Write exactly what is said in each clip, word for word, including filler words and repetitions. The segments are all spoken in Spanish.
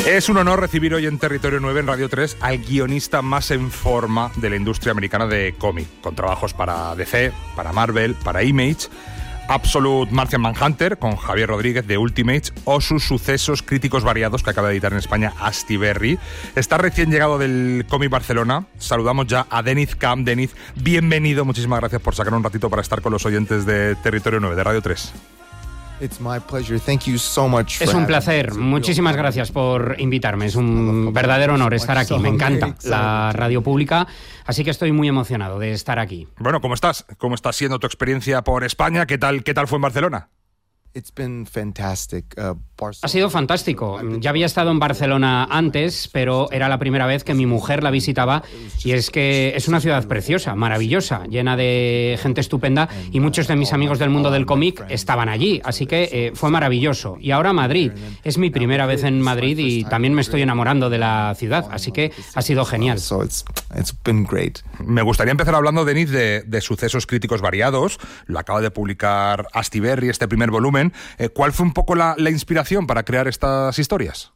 Es un honor recibir hoy en Territorio nueve, en Radio tres, al guionista más en forma de la industria americana de cómic, con trabajos para D C, para Marvel, para Image, Absolute Martian Manhunter, con Javier Rodríguez de Ultimates, o sus sucesos críticos variados que acaba de editar en España Astiberri. Está recién llegado del cómic Barcelona. Saludamos ya a Deniz Camp. Deniz, bienvenido. Muchísimas gracias por sacar un ratito para estar con los oyentes de Territorio nueve, de Radio tres. It's my pleasure. Thank you so much for es un placer. Muchísimas gracias por invitarme. Es un verdadero honor estar aquí. Me encanta la radio pública, así que estoy muy emocionado de estar aquí. Bueno, ¿cómo estás? ¿Cómo está siendo tu experiencia por España? ¿Qué tal, qué tal fue en Barcelona? It's been fantastic. Uh, ha sido fantástico. Ya había estado en Barcelona antes, pero era la primera vez que mi mujer la visitaba, y es que es una ciudad preciosa, maravillosa, llena de gente estupenda, y muchos de mis amigos del mundo del cómic estaban allí, así que eh, fue maravilloso. Y ahora Madrid. Es mi primera vez en Madrid y también me estoy enamorando de la ciudad, así que ha sido genial. So it's, it's been great. Me gustaría empezar hablando, Deniz, de, de sucesos críticos variados. Lo acaba de publicar Astiberri, este primer volumen. ¿Cuál fue un poco la, la inspiración para crear estas historias?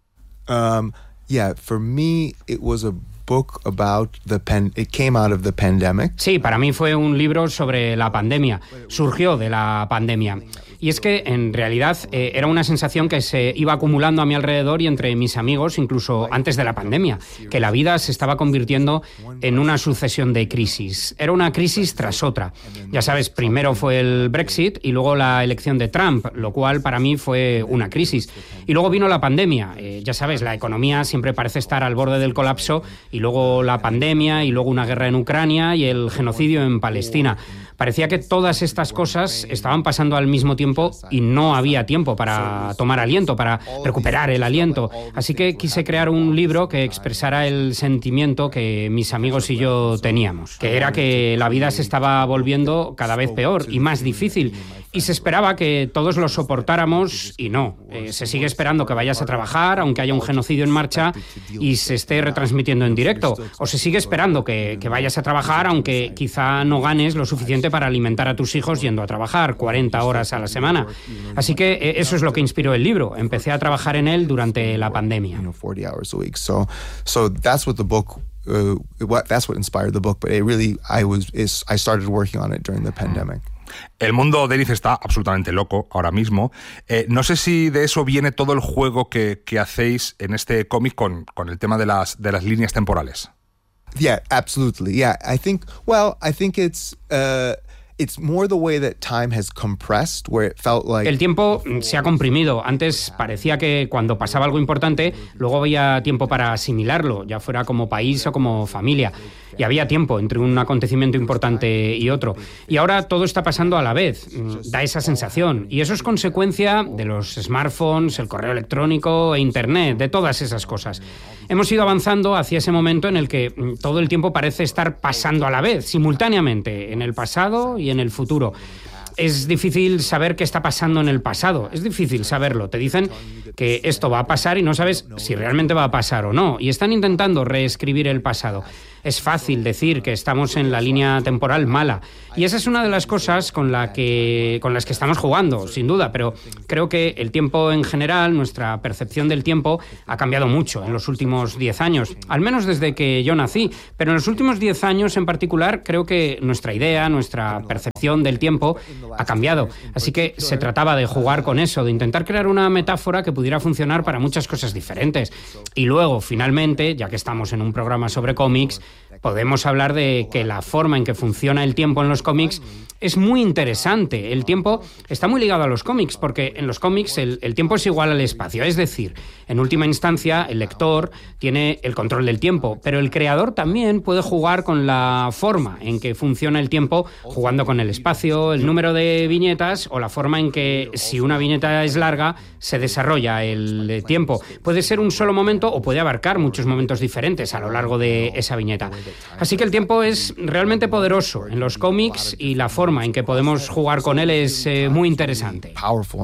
Um, yeah, for me it was a book about the pen it came out of the pandemic. Sí, para mí fue un libro sobre la pandemia. Surgió de la pandemia. Y es que, en realidad, eh, era una sensación que se iba acumulando a mi alrededor y entre mis amigos, incluso antes de la pandemia, que la vida se estaba convirtiendo en una sucesión de crisis. Era una crisis tras otra. Ya sabes, primero fue el Brexit y luego la elección de Trump, lo cual para mí fue una crisis. Y luego vino la pandemia. Eh, ya sabes, la economía siempre parece estar al borde del colapso, y luego la pandemia, y luego una guerra en Ucrania y el genocidio en Palestina. Parecía que todas estas cosas estaban pasando al mismo tiempo y no había tiempo para tomar aliento, para recuperar el aliento. Así que quise crear un libro que expresara el sentimiento que mis amigos y yo teníamos, que era que la vida se estaba volviendo cada vez peor y más difícil. Y se esperaba que todos lo soportáramos y no. Eh, se sigue esperando que vayas a trabajar, aunque haya un genocidio en marcha y se esté retransmitiendo en directo. O se sigue esperando que, que vayas a trabajar, aunque quizá no ganes lo suficiente para alimentar a tus hijos yendo a trabajar cuarenta horas a la semana. Así que eh, eso es lo que inspiró el libro. Empecé a trabajar en él durante la pandemia. forty hours a week. So, so that's what the book uh, what that's what inspired the book, but it really I was is I started working on it during the pandemic. El mundo de Deniz está absolutamente loco ahora mismo. Eh, no sé si de eso viene todo el juego que, que hacéis en este cómic con, con el tema de las, de las líneas temporales. Yeah, absolutely. Yeah, I think, well, I think it's... Uh, It's more the way that time has compressed, where it felt like... El tiempo se ha comprimido. Antes parecía que cuando pasaba algo importante, luego había tiempo para asimilarlo, ya fuera como país o como familia. Y había tiempo entre un acontecimiento importante y otro. Y ahora todo está pasando a la vez. Da esa sensación. Y eso es consecuencia de los smartphones, el correo electrónico e Internet, de todas esas cosas. Hemos ido avanzando hacia ese momento en el que todo el tiempo parece estar pasando a la vez, simultáneamente, en el pasado y en el futuro. Es difícil saber qué está pasando en el pasado, es difícil saberlo. Te dicen que esto va a pasar y no sabes si realmente va a pasar o no, y están intentando reescribir el pasado. Es fácil decir que estamos en la línea temporal mala, y esa es una de las cosas con, la que, con las que estamos jugando, sin duda, pero creo que el tiempo en general, nuestra percepción del tiempo, ha cambiado mucho en los últimos diez años, al menos desde que yo nací, pero en los últimos diez años en particular creo que nuestra idea, nuestra percepción del tiempo ha cambiado, así que se trataba de jugar con eso, de intentar crear una metáfora que pudiera funcionar para muchas cosas diferentes. Y luego, finalmente, ya que estamos en un programa sobre cómics, podemos hablar de que la forma en que funciona el tiempo en los cómics es muy interesante. El tiempo está muy ligado a los cómics, porque en los cómics el, el tiempo es igual al espacio. Es decir, en última instancia, el lector tiene el control del tiempo, pero el creador también puede jugar con la forma en que funciona el tiempo, jugando con el espacio, el número de viñetas o la forma en que, si una viñeta es larga, se desarrolla el tiempo. Puede ser un solo momento o puede abarcar muchos momentos diferentes a lo largo de esa viñeta. Así que el tiempo es realmente poderoso en los cómics y la forma en que podemos jugar con él es eh, muy interesante.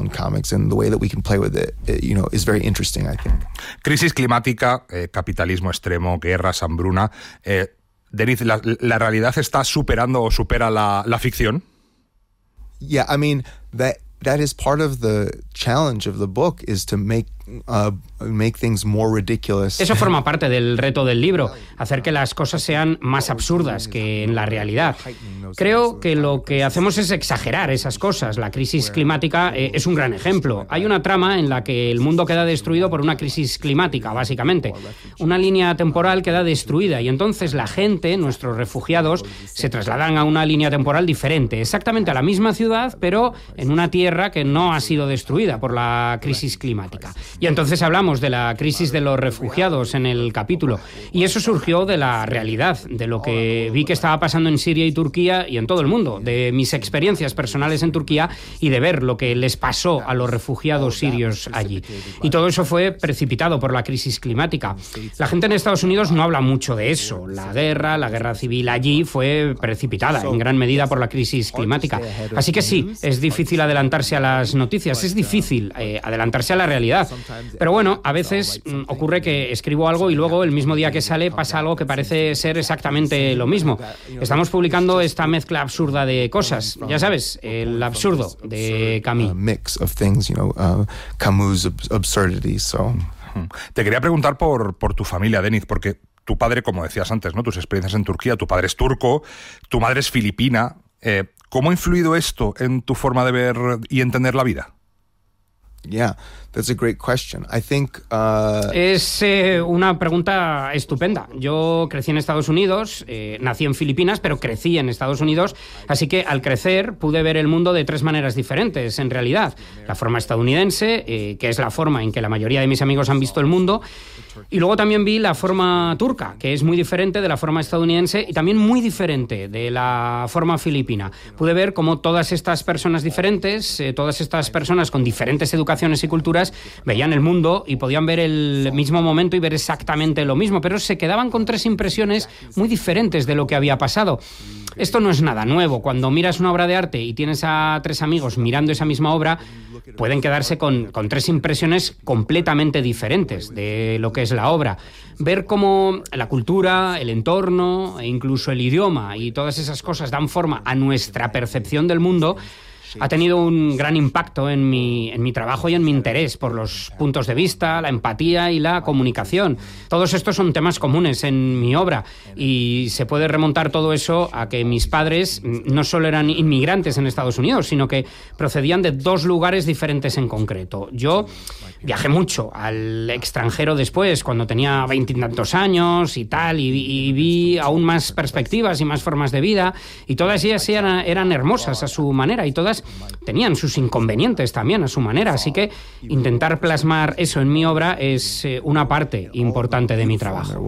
Crisis climática, eh, capitalismo extremo, guerras, hambruna. Eh, Deniz, ¿la, ¿la realidad está superando o supera la, la ficción? Yeah, I mean, that that is part of the challenge of the book is to make uh, make things more ridiculous. Eso forma parte del reto del libro, hacer que las cosas sean más absurdas que en la realidad. Creo que lo que hacemos es exagerar esas cosas. La crisis climática eh, es un gran ejemplo. Hay una trama en la que el mundo queda destruido por una crisis climática, básicamente. Una línea temporal queda destruida y entonces la gente, nuestros refugiados, se trasladan a una línea temporal diferente, exactamente a la misma ciudad, pero en una tierra que no ha sido destruida por la crisis climática. Y entonces hablamos de la crisis de los refugiados en el capítulo. Y eso surgió de la realidad, de lo que vi que estaba pasando en Siria y Turquía y en todo el mundo, de mis experiencias personales en Turquía y de ver lo que les pasó a los refugiados sirios allí. Y todo eso fue precipitado por la crisis climática. La gente en Estados Unidos no habla mucho de eso. La guerra, la guerra civil allí fue precipitada en gran medida por la crisis climática. Así que sí, es difícil adelantarse a las noticias, es difícil eh, adelantarse a la realidad. Pero bueno, a veces mm, ocurre que escribo algo y luego el mismo día que sale pasa algo que parece ser exactamente lo mismo. Estamos publicando esta mezcla absurda de cosas, ya sabes, el absurdo de Camus. Mix of things, you know, uh, Camus' absurdity, so. Te quería preguntar por, por tu familia, Deniz, porque tu padre, como decías antes, ¿no? Tus experiencias en Turquía, tu padre es turco, tu madre es filipina. Eh, ¿Cómo ha influido esto en tu forma de ver y entender la vida? Yeah, that's a great question. I think, uh... Es eh, una pregunta estupenda. Yo crecí en Estados Unidos, eh, nací en Filipinas, pero crecí en Estados Unidos, así que al crecer pude ver el mundo de tres maneras diferentes, en realidad. La forma estadounidense, eh, que es la forma en que la mayoría de mis amigos han visto el mundo, y luego también vi la forma turca, que es muy diferente de la forma estadounidense y también muy diferente de la forma filipina. Pude ver cómo todas estas personas diferentes, eh, todas estas personas con diferentes educaciones y culturas, veían el mundo y podían ver el mismo momento y ver exactamente lo mismo, pero se quedaban con tres impresiones muy diferentes de lo que había pasado. Esto no es nada nuevo. Cuando miras una obra de arte y tienes a tres amigos mirando esa misma obra, pueden quedarse con, con tres impresiones completamente diferentes de lo que es la obra. Ver cómo la cultura, el entorno e incluso el idioma y todas esas cosas dan forma a nuestra percepción del mundo ha tenido un gran impacto en mi, en mi trabajo y en mi interés por los puntos de vista, la empatía y la comunicación. Todos estos son temas comunes en mi obra y se puede remontar todo eso a que mis padres no solo eran inmigrantes en Estados Unidos, sino que procedían de dos lugares diferentes en concreto. Yo viajé mucho al extranjero después, cuando tenía veintitantos años y tal, y, y vi aún más perspectivas y más formas de vida, y todas ellas eran, eran hermosas a su manera, y todas tenían sus inconvenientes también a su manera, así que intentar plasmar eso en mi obra es eh, una parte importante de mi trabajo.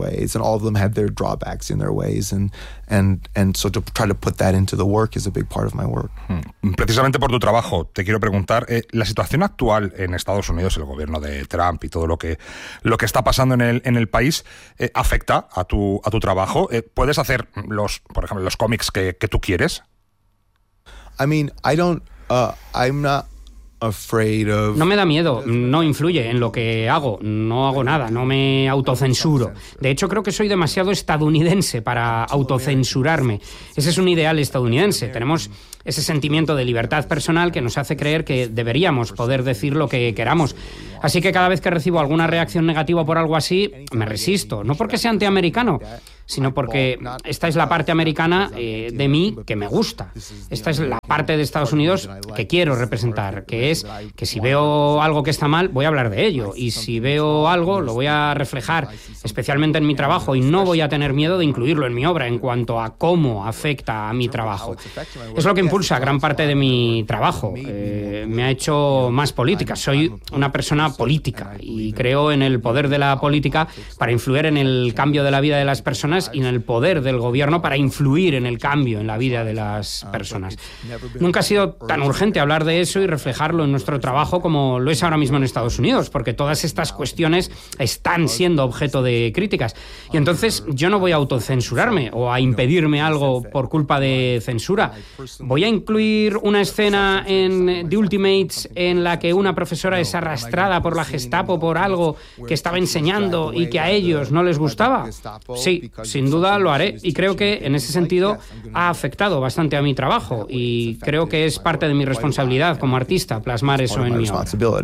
Precisamente por tu trabajo te quiero preguntar, eh, la situación actual en Estados Unidos, el gobierno de Trump y todo lo que lo que está pasando en el en el país, eh, afecta a tu a tu trabajo. Eh, ¿Puedes hacer los, por ejemplo, los cómics que, que tú quieres? I mean, I don't, uh, I'm not afraid of... No me da miedo, no influye en lo que hago, no hago nada, no me autocensuro. De hecho, creo que soy demasiado estadounidense para autocensurarme. Ese es un ideal estadounidense. Tenemos ese sentimiento de libertad personal que nos hace creer que deberíamos poder decir lo que queramos. Así que cada vez que recibo alguna reacción negativa por algo así, me resisto. No porque sea antiamericano, sino porque esta es la parte americana eh, de mí que me gusta. Esta es la parte de Estados Unidos que quiero representar, que es que si veo algo que está mal, voy a hablar de ello. Y si veo algo, lo voy a reflejar, especialmente en mi trabajo, y no voy a tener miedo de incluirlo en mi obra en cuanto a cómo afecta a mi trabajo. Es lo que impulsa gran parte de mi trabajo. Eh, me ha hecho más política. Soy una persona política y creo en el poder de la política para influir en el cambio de la vida de las personas y en el poder del gobierno para influir en el cambio en la vida de las personas. Nunca ha sido tan urgente hablar de eso y reflejarlo en nuestro trabajo como lo es ahora mismo en Estados Unidos, porque todas estas cuestiones están siendo objeto de críticas. Y entonces yo no voy a autocensurarme o a impedirme algo por culpa de censura. Voy Voy a incluir una escena en The Ultimates en la que una profesora es arrastrada por la Gestapo por algo que estaba enseñando y que a ellos no les gustaba. Sí, sin duda lo haré, y creo que en ese sentido ha afectado bastante a mi trabajo, y creo que es parte de mi responsabilidad como artista plasmar eso en mi obra.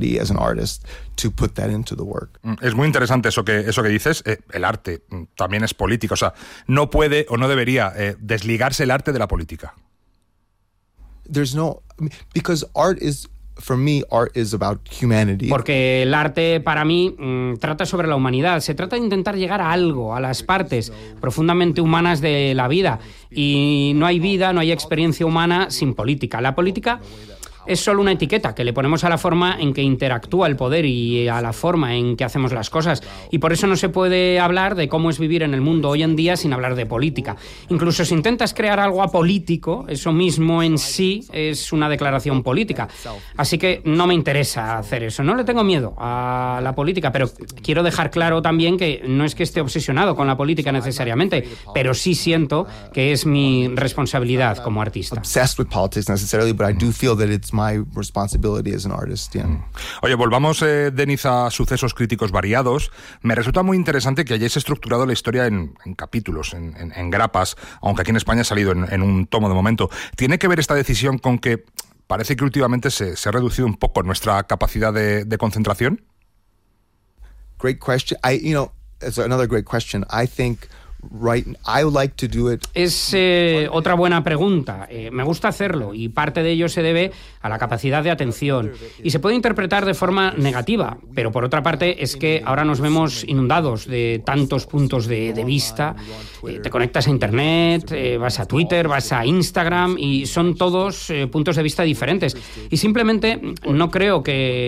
Es muy interesante eso que, eso que dices. Eh, el arte también es política, o sea, no puede o no debería eh, desligarse el arte de la política. There's no, because art is, for me, art is about humanity. Porque el arte para mí mmm, trata sobre la humanidad, se trata de intentar llegar a algo, a las partes profundamente humanas de la vida, y no hay vida, no hay experiencia humana sin política. La política es solo una etiqueta que le ponemos a la forma en que interactúa el poder y a la forma en que hacemos las cosas. Y por eso no se puede hablar de cómo es vivir en el mundo hoy en día sin hablar de política. Incluso si intentas crear algo apolítico, eso mismo en sí es una declaración política. Así que no me interesa hacer eso. No le tengo miedo a la política, pero quiero dejar claro también que no es que esté obsesionado con la política necesariamente, pero sí siento que es mi responsabilidad como artista. Obsessed with politics necessarily, but I do feel that it's my responsibility as an artist, yeah. Oye, volvamos, eh, Denis, a sucesos críticos variados. Me resulta muy interesante que hayáis estructurado la historia en, en capítulos, en, en, en grapas, aunque aquí en España ha salido en, en un tomo de momento. ¿Tiene que ver esta decisión con que parece que últimamente se, se ha reducido un poco nuestra capacidad de, de concentración? Great question. I, you know, it's another great question. I think Right, I would like to do it. Es eh, otra buena pregunta. Eh, me gusta hacerlo, y parte de ello se debe a la capacidad de atención. Y se puede interpretar de forma negativa, pero por otra parte es que ahora nos vemos inundados de tantos puntos de, de vista. Eh, te conectas a Internet, eh, vas a Twitter, vas a Instagram, y son todos eh, puntos de vista diferentes. Y simplemente no creo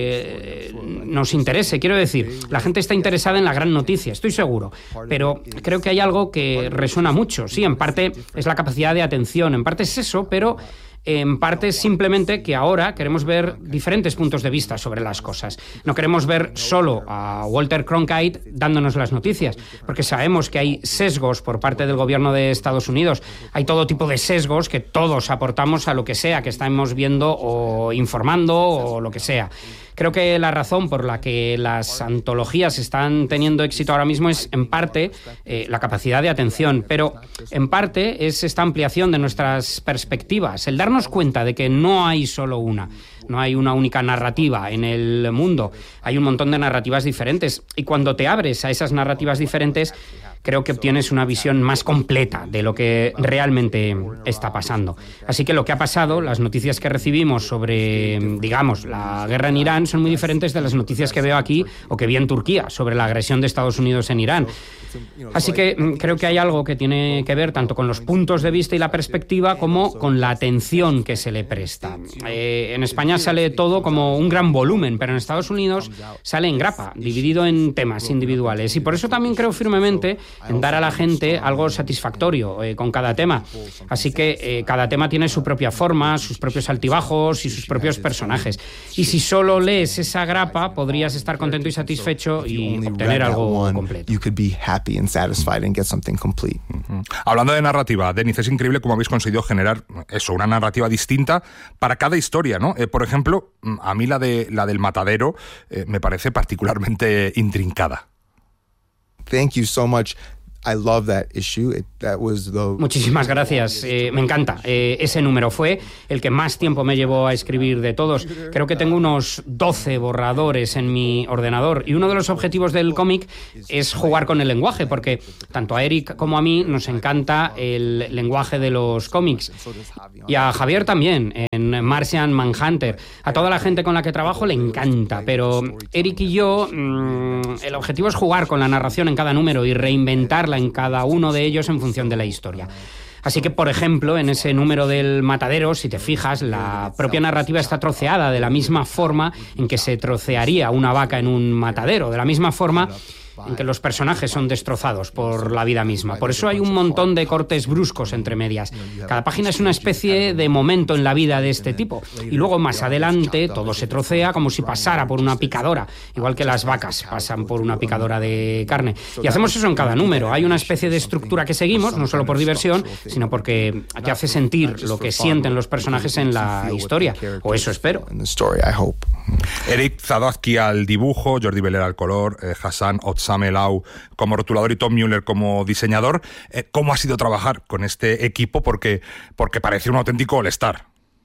que eh, nos interese. Quiero decir, la gente está interesada en la gran noticia, estoy seguro, pero creo que hay algo que resuena mucho. Sí, en parte es la capacidad de atención, en parte es eso, pero en parte es simplemente que ahora queremos ver diferentes puntos de vista sobre las cosas. No queremos ver solo a Walter Cronkite dándonos las noticias, porque sabemos que hay sesgos por parte del gobierno de Estados Unidos. Hay todo tipo de sesgos que todos aportamos a lo que sea que estamos viendo o informando o lo que sea. Creo que la razón por la que las antologías están teniendo éxito ahora mismo es, en parte, eh, la capacidad de atención, pero en parte es esta ampliación de nuestras perspectivas, el darnos cuenta de que no hay solo una, no hay una única narrativa en el mundo, hay un montón de narrativas diferentes, y cuando te abres a esas narrativas diferentes, creo que obtienes una visión más completa de lo que realmente está pasando. Así que lo que ha pasado, las noticias que recibimos sobre, digamos, la guerra en Irán son muy diferentes de las noticias que veo aquí o que vi en Turquía sobre la agresión de Estados Unidos en Irán. Así que creo que hay algo que tiene que ver tanto con los puntos de vista y la perspectiva como con la atención que se le presta. Eh, en España sale todo como un gran volumen, pero en Estados Unidos sale en grapa, dividido en temas individuales. Y por eso también creo firmemente en dar a la gente algo satisfactorio eh, con cada tema. Así que eh, cada tema tiene su propia forma, sus propios altibajos y sus propios personajes. Y si solo lees esa grapa, podrías estar contento y satisfecho y obtener algo completo. And satisfied and get something complete. Uh-huh. Hablando de narrativa, Denis, es increíble cómo habéis conseguido generar eso, una narrativa distinta para cada historia, ¿no? Eh, por ejemplo, a mí la de la del matadero eh, me parece particularmente intrincada. Thank you so much. I love that issue. It, that was the... Muchísimas gracias. Eh, me encanta. Eh, ese número fue el que más tiempo me llevó a escribir de todos. Creo que tengo unos doce borradores en mi ordenador. Y uno de los objetivos del cómic es jugar con el lenguaje, porque tanto a Eric como a mí nos encanta el lenguaje de los cómics. Y a Javier también, en Martian Manhunter. A toda la gente con la que trabajo le encanta. Pero Eric y yo, mmm, el objetivo es jugar con la narración en cada número y reinventarla en cada uno de ellos en función de la historia. Así que, por ejemplo, en ese número del matadero, si te fijas, la propia narrativa está troceada de la misma forma en que se trocearía una vaca en un matadero. De la misma forma en que los personajes son destrozados por la vida misma. Por eso hay un montón de cortes bruscos entre medias. Cada página es una especie de momento en la vida de este tipo. Y luego más adelante todo se trocea como si pasara por una picadora, igual que las vacas pasan por una picadora de carne. Y hacemos eso en cada número. Hay una especie de estructura que seguimos, no solo por diversión, sino porque te hace sentir lo que sienten los personajes en la historia. O eso espero. Eric Zadowski al dibujo, Jordi Beller al color, eh, Hassan Otsame-Lau como rotulador y Tom Mueller como diseñador. Eh, ¿Cómo ha sido trabajar con este equipo? Porque, porque parece un auténtico all-star.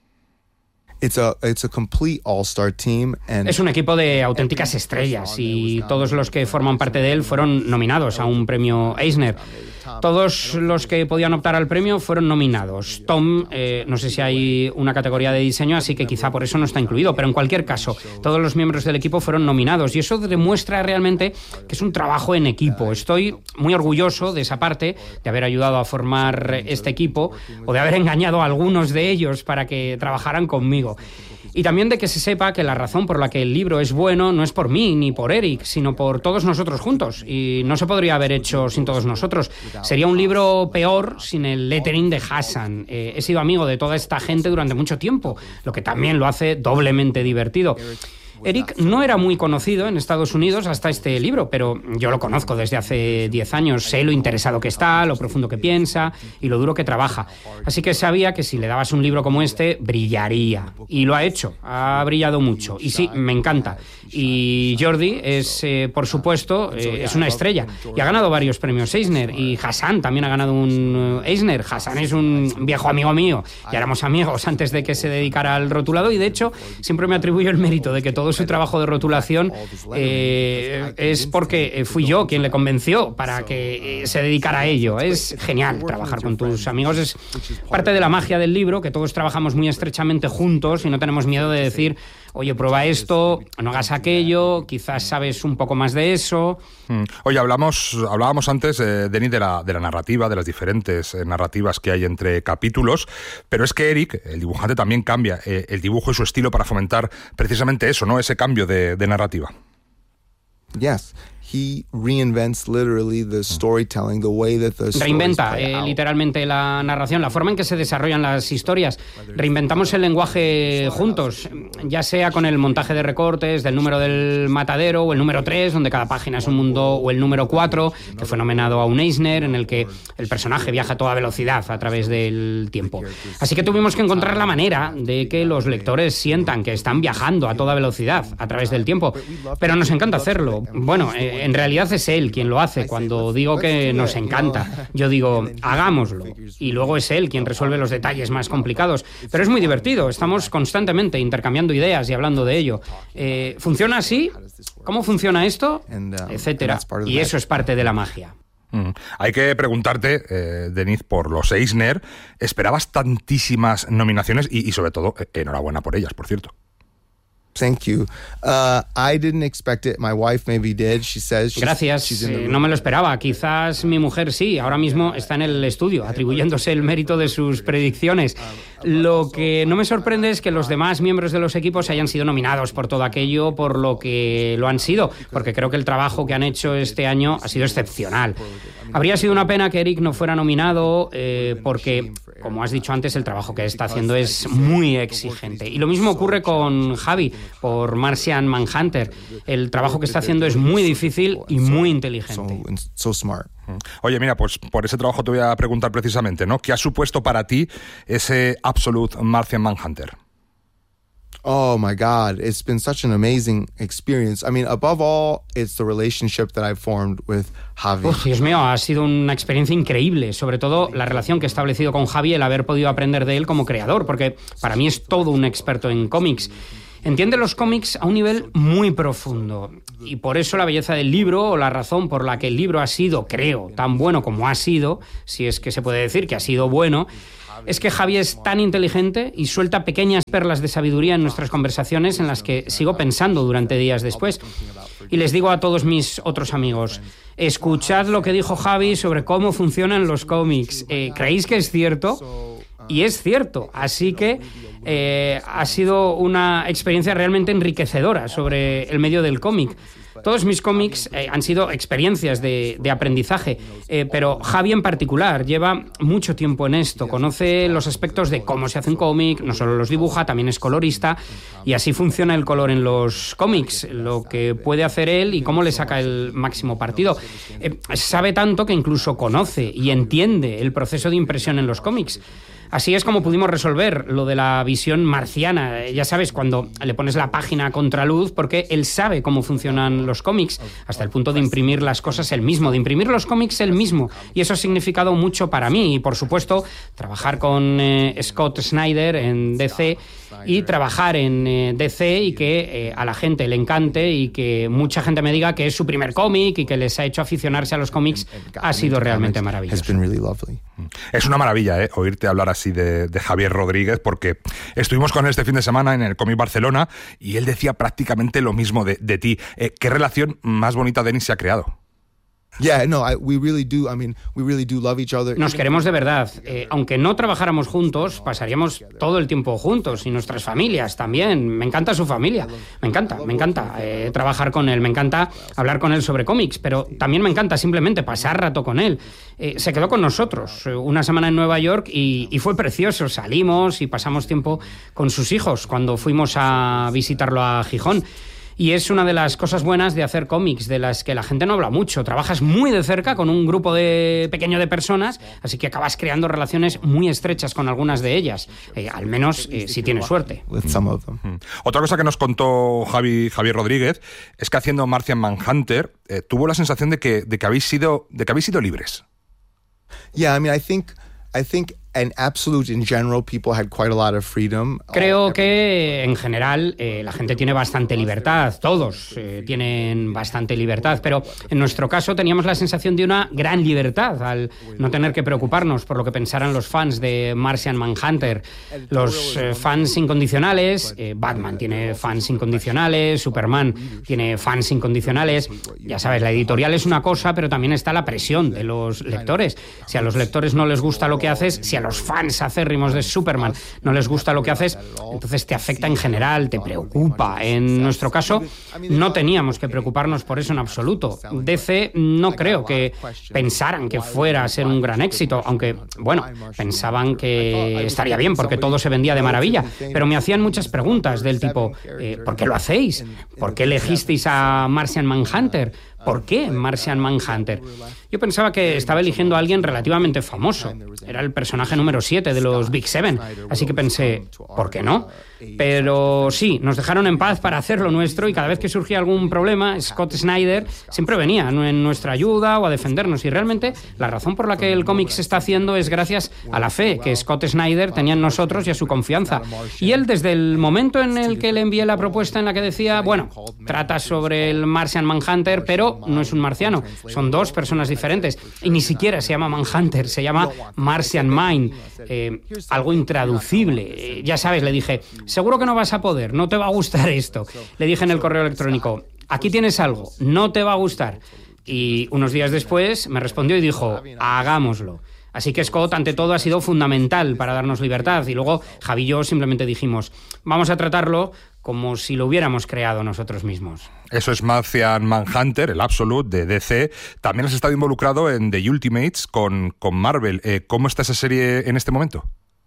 It's a, it's a complete all-star team and es un equipo de auténticas estrellas y todos los que forman parte de él fueron nominados a un premio Eisner. Todos los que podían optar al premio fueron nominados. Tom, eh, no sé si hay una categoría de diseño, así que quizá por eso no está incluido, pero en cualquier caso, todos los miembros del equipo fueron nominados y eso demuestra realmente que es un trabajo en equipo. Estoy muy orgulloso de esa parte, de haber ayudado a formar este equipo o de haber engañado a algunos de ellos para que trabajaran conmigo. Y también de que se sepa que la razón por la que el libro es bueno no es por mí ni por Eric, sino por todos nosotros juntos. Y no se podría haber hecho sin todos nosotros. Sería un libro peor sin el lettering de Hassan. Eh, he sido amigo de toda esta gente durante mucho tiempo, lo que también lo hace doblemente divertido. Eric no era muy conocido en Estados Unidos hasta este libro, pero yo lo conozco desde hace diez años. Sé lo interesado que está, lo profundo que piensa y lo duro que trabaja. Así que sabía que si le dabas un libro como este, brillaría. Y lo ha hecho, ha brillado mucho. Y sí, me encanta. Y Jordi es, eh, por supuesto, eh, es una estrella. Y ha ganado varios premios Eisner. Y Hassan también ha ganado un Eisner. Hassan es un viejo amigo mío. Ya éramos amigos antes de que se dedicara al rotulado. Y de hecho, siempre me atribuyo el mérito de que todo su trabajo de rotulación eh, es porque fui yo quien le convenció para que eh, se dedicara a ello. Es genial trabajar con tus amigos. Es parte de la magia del libro, que todos trabajamos muy estrechamente juntos y no tenemos miedo de decir: oye, prueba esto, no hagas aquello, quizás sabes un poco más de eso. Mm. Oye, hablamos, hablábamos antes, eh, Denis, de la, de la narrativa, de las diferentes eh, narrativas que hay entre capítulos, pero es que Eric, el dibujante, también cambia eh, el dibujo y su estilo para fomentar precisamente eso, ¿no? Ese cambio de, de narrativa. Yes. He reinvents literally the storytelling, the way that the Reinventa eh, literalmente la narración, la forma en que se desarrollan las historias. Reinventamos el lenguaje juntos, ya sea con el montaje de recortes del número del matadero o el número tres, donde cada página es un mundo, o el número cuatro, que fue nominado a un Eisner, en el que el personaje viaja a toda velocidad a través del tiempo. Así que tuvimos que encontrar la manera de que los lectores sientan que están viajando a toda velocidad a través del tiempo. Pero nos encanta hacerlo. Bueno, eh, en realidad es él quien lo hace. Cuando digo que nos encanta, yo digo, hagámoslo. Y luego es él quien resuelve los detalles más complicados. Pero es muy divertido. Estamos constantemente intercambiando ideas y hablando de ello. Eh, ¿Funciona así? ¿Cómo funciona esto? Etcétera. Y eso es parte de la magia. Mm. Hay que preguntarte, eh, Denis, por los Eisner. ¿Esperabas tantísimas nominaciones? Y, y sobre todo, eh, enhorabuena por ellas, por cierto. Thank you. Uh, I didn't expect it. My wife maybe did. She says she's, Gracias. She's in the eh, no me lo esperaba. Quizás mi mujer sí. Ahora mismo está en el estudio, atribuyéndose el mérito de sus predicciones. Lo que no me sorprende es que los demás miembros de los equipos hayan sido nominados por todo aquello, por lo que lo han sido, porque creo que el trabajo que han hecho este año ha sido excepcional. Habría sido una pena que Eric no fuera nominado, eh, porque, como has dicho antes, el trabajo que está haciendo es muy exigente. Y lo mismo ocurre con Javi, por Martian Manhunter. El trabajo que está haciendo es muy difícil y muy inteligente. So, so smart. Oye, mira, pues por ese trabajo te voy a preguntar precisamente, ¿no? ¿Qué ha supuesto para ti ese Absolute Martian Manhunter? Oh my God, it's been such an amazing experience. I mean, above all, it's the relationship that I've formed with Javi. Uf, Dios mío, ha sido una experiencia increíble, sobre todo la relación que he establecido con Javi, el haber podido aprender de él como creador, porque para mí es todo un experto en cómics. Entiende los cómics a un nivel muy profundo y por eso la belleza del libro, o la razón por la que el libro ha sido, creo, tan bueno como ha sido, si es que se puede decir que ha sido bueno, es que Javi es tan inteligente y suelta pequeñas perlas de sabiduría en nuestras conversaciones en las que sigo pensando durante días después. Y les digo a todos mis otros amigos, escuchad lo que dijo Javi sobre cómo funcionan los cómics. Eh, ¿Creéis que es cierto? Y es cierto, así que eh, ha sido una experiencia realmente enriquecedora sobre el medio del cómic. Todos mis cómics eh, han sido experiencias de, de aprendizaje, eh, pero Javi en particular lleva mucho tiempo en esto, conoce los aspectos de cómo se hace un cómic, no solo los dibuja, también es colorista, y así funciona el color en los cómics, lo que puede hacer él y cómo le saca el máximo partido. Eh, sabe tanto que incluso conoce y entiende el proceso de impresión en los cómics. Así es como pudimos resolver lo de la visión marciana. Ya sabes, cuando le pones la página a contraluz, porque él sabe cómo funcionan los cómics, hasta el punto de imprimir las cosas él mismo, de imprimir los cómics él mismo. Y eso ha significado mucho para mí. Y, por supuesto, trabajar con eh, Scott Snyder en D C y trabajar en eh, D C y que eh, a la gente le encante y que mucha gente me diga que es su primer cómic y que les ha hecho aficionarse a los cómics, ha sido realmente maravilloso. Es una maravilla, ¿eh? Oírte hablar así de, de Javier Rodríguez, porque estuvimos con él este fin de semana en el Cómic Barcelona y él decía prácticamente lo mismo de, de ti. Eh, ¿Qué relación más bonita, Denis, se ha creado? Yeah, no, I, we really do. I mean, we really do love each other. Nos queremos de verdad. Eh, aunque no trabajáramos juntos, pasaríamos todo el tiempo juntos y nuestras familias también. Me encanta su familia. Me encanta, me encanta eh, trabajar con él. Me encanta hablar con él sobre cómics, pero también me encanta simplemente pasar rato con él. Eh, se quedó con nosotros eh, una semana en Nueva York y, y fue precioso. Salimos y pasamos tiempo con sus hijos cuando fuimos a visitarlo a Gijón. Y es una de las cosas buenas de hacer cómics, de las que la gente no habla mucho. Trabajas muy de cerca con un grupo de pequeño de personas, así que acabas creando relaciones muy estrechas con algunas de ellas, eh, al menos eh, si tienes suerte. Mm. Otra cosa que nos contó Javi, Javier Rodríguez es que haciendo Martian Manhunter eh, tuvo la sensación de que, de que habéis sido, de que habéis sido libres. Yeah, I mean, I think, I think and absolute in general, people had quite a lot of freedom. Creo que en general eh, la gente tiene bastante libertad, todos eh, tienen bastante libertad, pero en nuestro caso teníamos la sensación de una gran libertad al no tener que preocuparnos por lo que pensaran los fans de Martian Manhunter. Los eh, fans incondicionales, eh, Batman tiene fans incondicionales, Superman tiene fans incondicionales. Ya sabes, la editorial es una cosa, pero también está la presión de los lectores. Si a los lectores no les gusta lo que haces, si a los fans acérrimos de Superman no les gusta lo que haces, entonces te afecta en general, te preocupa. En nuestro caso, no teníamos que preocuparnos por eso en absoluto. D C no creo que pensaran que fuera a ser un gran éxito, aunque, bueno, pensaban que estaría bien porque todo se vendía de maravilla, pero me hacían muchas preguntas del tipo, eh, ¿por qué lo hacéis? ¿Por qué elegisteis a Martian Manhunter? ¿Por qué Martian Manhunter? Yo pensaba que estaba eligiendo a alguien relativamente famoso. Era el personaje número siete de los Big Seven. Así que pensé, ¿por qué no? Pero sí, nos dejaron en paz para hacer lo nuestro y cada vez que surgía algún problema, Scott Snyder siempre venía en nuestra ayuda o a defendernos. Y realmente la razón por la que el cómic se está haciendo es gracias a la fe que Scott Snyder tenía en nosotros y a su confianza. Y él, desde el momento en el que le envié la propuesta en la que decía, bueno, trata sobre el Martian Manhunter, pero no es un marciano, son dos personas diferentes y ni siquiera se llama Manhunter, se llama Martian Mind, eh, algo intraducible. Eh, ya sabes, le dije, seguro que no vas a poder, no te va a gustar esto. Le dije en el correo electrónico, aquí tienes algo, no te va a gustar. Y unos días después me respondió y dijo, hagámoslo. Así que Scott, ante todo, ha sido fundamental para darnos libertad. Y luego Javi y yo simplemente dijimos, vamos a tratarlo como si lo hubiéramos creado nosotros mismos. Eso es Martian Manhunter, el Absolute de D C. También has estado involucrado en The Ultimates con, con Marvel. Eh, ¿Cómo está esa serie en este momento?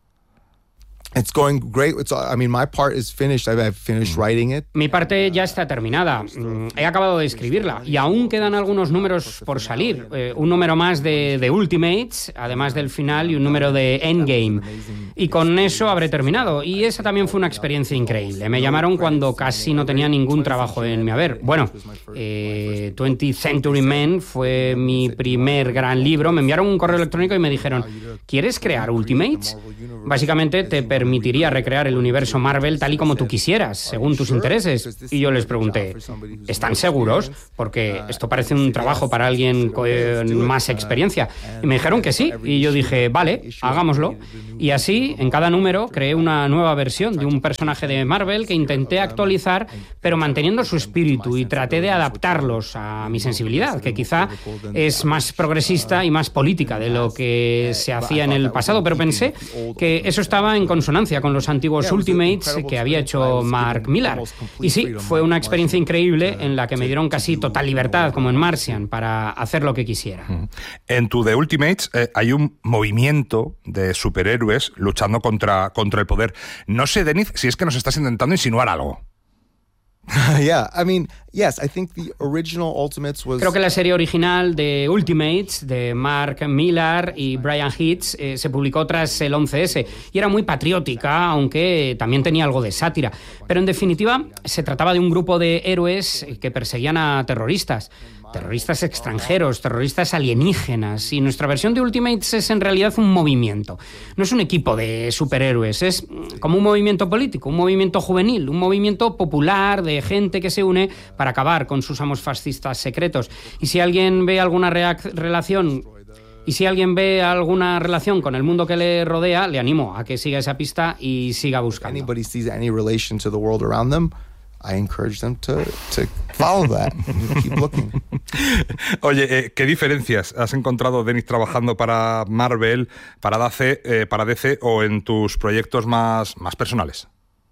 It's going great. It's, I mean, my part is finished. I've finished writing it. Mi parte ya está terminada. He acabado de escribirla y aún quedan algunos números por salir. Eh, un número más de, de Ultimates, además del final, y un número de Endgame. Y con eso habré terminado. Y esa también fue una experiencia increíble. Me llamaron cuando casi no tenía ningún trabajo en mi haber. Bueno, eh, twentieth Century Men fue mi primer gran libro. Me enviaron un correo electrónico y me dijeron, ¿quieres crear Ultimates? Básicamente te permite permitiría recrear el universo Marvel tal y como tú quisieras, según tus intereses. Y yo les pregunté, ¿están seguros? Porque esto parece un trabajo para alguien con más experiencia. Y me dijeron que sí, y yo dije, vale, hagámoslo. Y así, en cada número, creé una nueva versión de un personaje de Marvel que intenté actualizar, pero manteniendo su espíritu, y traté de adaptarlos a mi sensibilidad, que quizá es más progresista y más política de lo que se hacía en el pasado, pero pensé que eso estaba en consonancia con los antiguos Ultimates que había hecho Mark Millar. Y sí, fue una experiencia increíble en la que me dieron casi total libertad, como en Martian, para hacer lo que quisiera. En tu The Ultimates eh, hay un movimiento de superhéroes luchando contra, contra el poder. No sé, Denis, si es que nos estás intentando insinuar algo. Yeah, I mean, yes, I think the original Ultimates was... Creo que la serie original de Ultimates, de Mark Millar y Brian Hitch, eh, se publicó tras el once ese y era muy patriótica, aunque también tenía algo de sátira. Pero en definitiva, se trataba de un grupo de héroes que perseguían a terroristas. Terroristas extranjeros, terroristas alienígenas. Y nuestra versión de Ultimates es en realidad un movimiento. No es un equipo de superhéroes, es como un movimiento político, un movimiento juvenil, un movimiento popular de gente que se une para acabar con sus amos fascistas secretos. Y si alguien ve alguna reac- relación... Y si alguien ve alguna relación con el mundo que le rodea, le animo a que siga esa pista y siga buscando. Anybody sees any relation to the world around them, I encourage them to, to follow that and keep looking. Oye, eh, ¿qué diferencias has encontrado, Denis, trabajando para Marvel, para D C, eh, para D C o en tus proyectos más, más personales?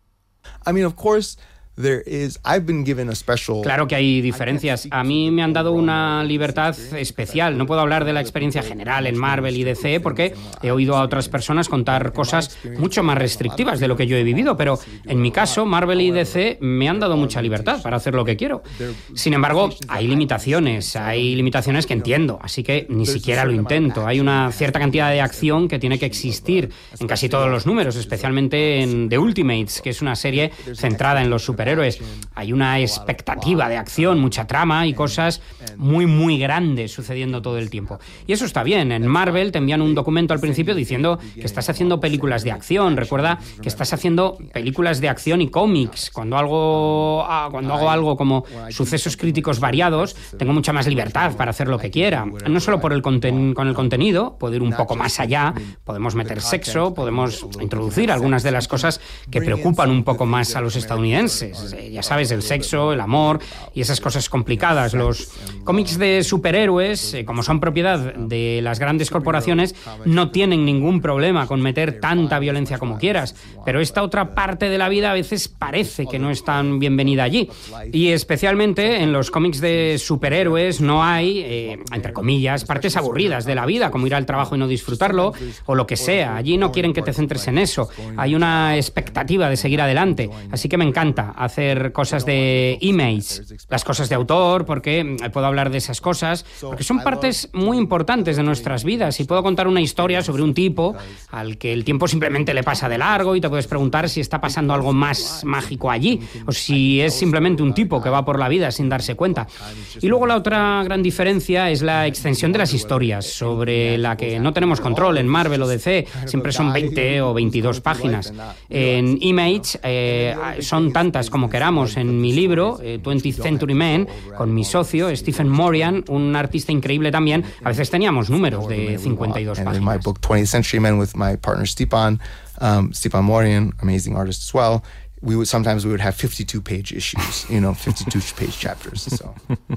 I mean, of course, there is, I've been given a special... Claro que hay diferencias. A mí me han dado una libertad especial. No puedo hablar de la experiencia general en Marvel y D C porque he oído a otras personas contar cosas mucho más restrictivas de lo que yo he vivido, pero en mi caso, Marvel y D C me han dado mucha libertad para hacer lo que quiero. Sin embargo, hay limitaciones, hay limitaciones que entiendo, así que ni siquiera lo intento. Hay una cierta cantidad de acción que tiene que existir en casi todos los números, especialmente en The Ultimates, que es una serie centrada en los superhéroes. Hay una expectativa de acción, mucha trama y cosas muy, muy grandes sucediendo todo el tiempo. Y eso está bien. En Marvel te envían un documento al principio diciendo que estás haciendo películas de acción. Recuerda que estás haciendo películas de acción y cómics. Cuando, algo, cuando hago algo como sucesos críticos variados, tengo mucha más libertad para hacer lo que quiera. No solo por el conten- con el contenido, puedo ir un poco más allá, podemos meter sexo, podemos introducir algunas de las cosas que preocupan un poco más a los estadounidenses. Ya sabes, el sexo, el amor y esas cosas complicadas. Los cómics de superhéroes, eh, como son propiedad de las grandes corporaciones, no tienen ningún problema con meter tanta violencia como quieras, pero esta otra parte de la vida a veces parece que no es tan bienvenida allí. Y especialmente en los cómics de superhéroes no hay, eh, entre comillas, partes aburridas de la vida, como ir al trabajo y no disfrutarlo, o lo que sea. Allí no quieren que te centres en eso. Hay una expectativa de seguir adelante. Así que me encanta hacer cosas de image, las cosas de autor, porque puedo hablar de esas cosas, porque son partes muy importantes de nuestras vidas y puedo contar una historia sobre un tipo al que el tiempo simplemente le pasa de largo y te puedes preguntar si está pasando algo más mágico allí o si es simplemente un tipo que va por la vida sin darse cuenta. Y luego la otra gran diferencia es la extensión de las historias, sobre la que no tenemos control en Marvel o D C, siempre son veinte o veintidós páginas. En Image eh, son tantas como queramos. En mi libro, eh, twentieth Century Man, con mi socio, Stephen Morian, un artista increíble también, a veces teníamos números de cincuenta y dos páginas. And in my book, twentieth Century Man, with my partner Stepan, um, Stepan Morian, amazing artist as well, we would sometimes we would have fifty-two page issues, you know, fifty-two page chapters. So.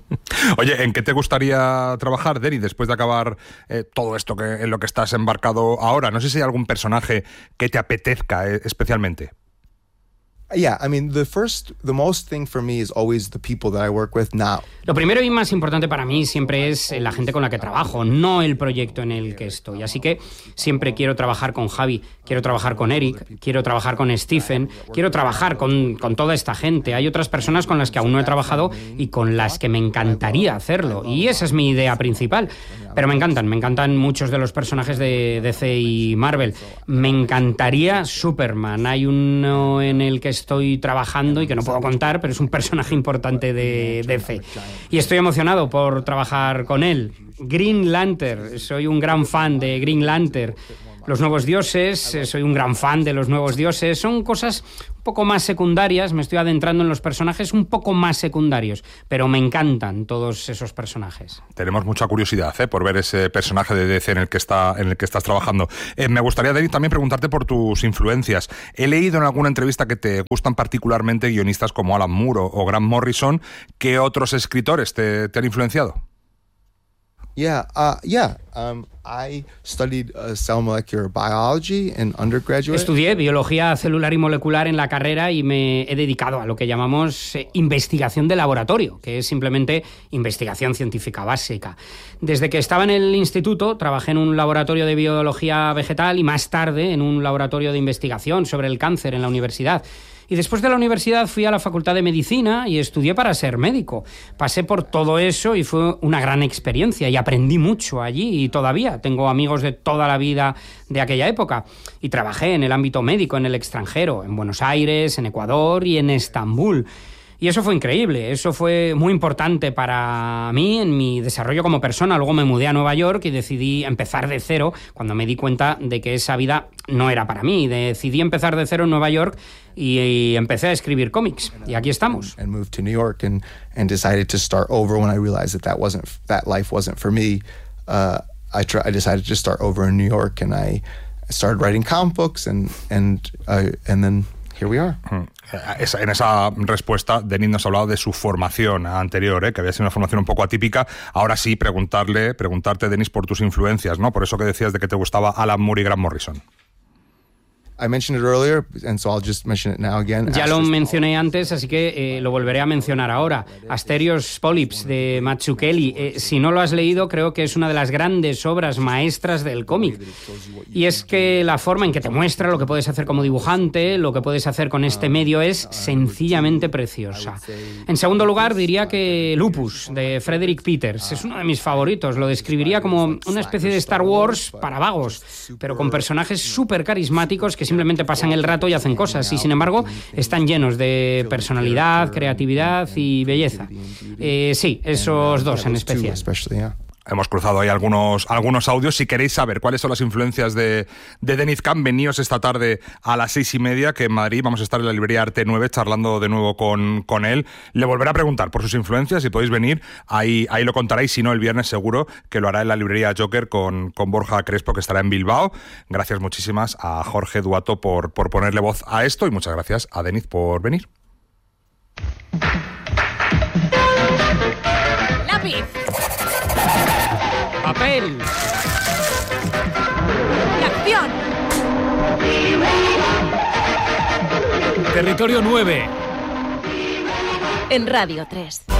Oye, ¿en qué te gustaría trabajar, Denis, después de acabar eh, todo esto que, en lo que estás embarcado ahora? No sé si hay algún personaje que te apetezca eh, especialmente. Yeah, I mean, the first, the most thing for me is always the people that I work with now. Lo primero y más importante para mí siempre es la gente con la que trabajo, no el proyecto en el que estoy. Así que siempre quiero trabajar con Javi, quiero trabajar con Eric, quiero trabajar con Stephen, quiero trabajar con, con toda esta gente. Hay otras personas con las que aún no he trabajado y con las que me encantaría hacerlo. Y esa es mi idea principal. Pero me encantan, me encantan muchos de los personajes de D C y Marvel. Me encantaría Superman. Hay uno en el que estoy trabajando y que no puedo contar, pero es un personaje importante de D C. Y estoy emocionado por trabajar con él. Green Lantern, soy un gran fan de Green Lantern. Los nuevos dioses, eh, soy un gran fan de los nuevos dioses, son cosas un poco más secundarias, me estoy adentrando en los personajes un poco más secundarios, pero me encantan todos esos personajes. Tenemos mucha curiosidad ¿eh? por ver ese personaje de D C en el que, está, en el que estás trabajando. Eh, me gustaría, Denis, también preguntarte por tus influencias. He leído en alguna entrevista que te gustan particularmente guionistas como Alan Moore o, o Grant Morrison. ¿Qué otros escritores te, te han influenciado? Yeah, uh, yeah. Um, I studied uh, cell molecular biology in undergraduate. Estudié biología celular y molecular en la carrera y me he dedicado a lo que llamamos eh, investigación de laboratorio, que es simplemente investigación científica básica. Desde que estaba en el instituto trabajé en un laboratorio de biología vegetal y más tarde en un laboratorio de investigación sobre el cáncer en la universidad. Y después de la universidad fui a la Facultad de Medicina y estudié para ser médico. Pasé por todo eso y fue una gran experiencia y aprendí mucho allí y todavía tengo amigos de toda la vida de aquella época. Y trabajé en el ámbito médico en el extranjero, en Buenos Aires, en Ecuador y en Estambul. Y eso fue increíble, eso fue muy importante para mí en mi desarrollo como persona. Luego me mudé a Nueva York y decidí empezar de cero cuando me di cuenta de que esa vida no era para mí. Decidí empezar de cero en Nueva York y, y empecé a escribir cómics. Y aquí estamos. And moved to New York and, and decided to start over when I realized that that, wasn't, that life wasn't for me. Uh, I, try, I decided to start over in New York and I started writing comic books and, and, uh, and then... Here we are. En esa respuesta, Denis nos ha hablado de su formación anterior, ¿eh? que había sido una formación un poco atípica. Ahora sí, preguntarle, preguntarte, Denis, por tus influencias, ¿no? Por eso que decías de que te gustaba Alan Moore y Grant Morrison. I mentioned it earlier, and so I'll just mention it now again. Ya lo mencioné antes, así que eh, lo volveré a mencionar ahora. Asterios Polyps, de Mazzucchelli. Eh, si no lo has leído, creo que es una de las grandes obras maestras del cómic. Y es que la forma en que te muestra lo que puedes hacer como dibujante, lo que puedes hacer con este medio, es sencillamente preciosa. En segundo lugar, diría que Lupus, de Frederick Peters. Es uno de mis favoritos. Lo describiría como una especie de Star Wars para vagos, pero con personajes súper carismáticos que simplemente pasan el rato y hacen cosas, y sin embargo están llenos de personalidad, creatividad y belleza. Eh, sí, esos dos en especial. Hemos cruzado ahí algunos, algunos audios. Si queréis saber cuáles son las influencias de, de Deniz Khan, veníos esta tarde a las seis y media, que en Madrid vamos a estar en la librería Arte nueve charlando de nuevo con, con él. Le volveré a preguntar por sus influencias, si podéis venir, ahí, ahí lo contaréis. Si no, el viernes seguro que lo hará en la librería Joker con, con Borja Crespo, que estará en Bilbao. Gracias muchísimas a Jorge Duato por, por ponerle voz a esto, y muchas gracias a Deniz por venir. Lápiz. Papel. Y acción. Territorio nueve. En Radio tres.